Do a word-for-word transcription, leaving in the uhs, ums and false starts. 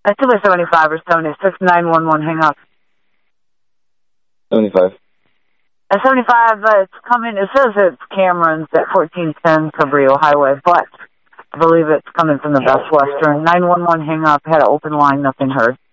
I think it's seventy-five or seventy-six, nine one one, hang up. seventy-five. At seventy-five, uh, it's coming, it says it's Cameron's at fourteen ten Cabrillo Highway, but I believe it's coming from the Best Western. nine one one, hang up, had an open line, nothing heard.